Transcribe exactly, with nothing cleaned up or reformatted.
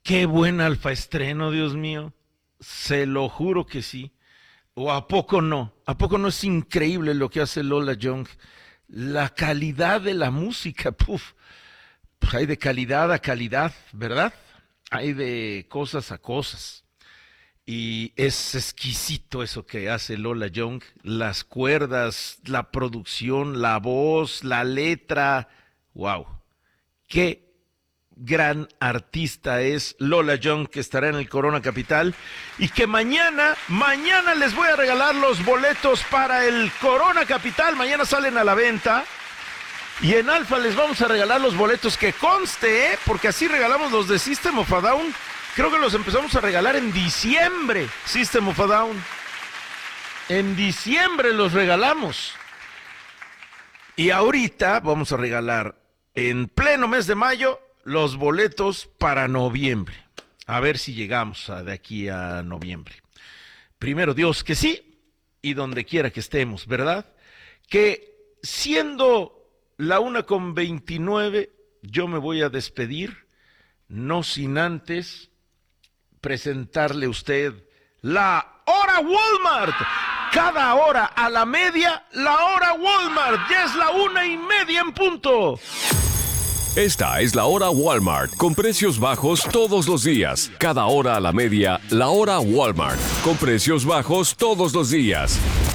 Qué buen alfa estreno, Dios mío. Se lo juro que sí. ¿O a poco no? ¿A poco no es increíble lo que hace Lola Young? La calidad de la música, puf. Pues hay de calidad a calidad, ¿verdad? Hay de cosas a cosas. Y es exquisito eso que hace Lola Young. Las cuerdas, la producción, la voz, la letra. ¡Wow! ¡Qué gran artista es Lola Young, que estará en el Corona Capital y que mañana, mañana les voy a regalar los boletos para el Corona Capital. Mañana salen a la venta y en Alfa les vamos a regalar los boletos, que conste, ¿eh? Porque así regalamos los de System of a Down. Creo que los empezamos a regalar en diciembre, System of a Down. En diciembre los regalamos. Y ahorita vamos a regalar en pleno mes de mayo los boletos para noviembre. A ver si llegamos a de aquí a noviembre. Primero Dios que sí, y donde quiera que estemos, ¿verdad? Que siendo la una con veintinueve, yo me voy a despedir, no sin antes presentarle a usted la Hora Walmart. Cada hora a la media, la Hora Walmart. Ya es la una y media en punto. Esta es la Hora Walmart, con precios bajos todos los días. Cada hora a la media, la Hora Walmart, con precios bajos todos los días.